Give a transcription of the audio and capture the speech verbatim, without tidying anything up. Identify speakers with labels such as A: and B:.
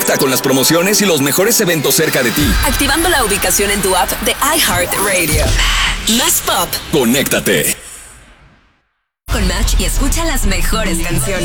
A: Conecta con las promociones y los mejores eventos cerca de ti.
B: Activando la ubicación en tu app de iHeartRadio. Más pop.
A: Conéctate
B: con Match y escucha las mejores canciones.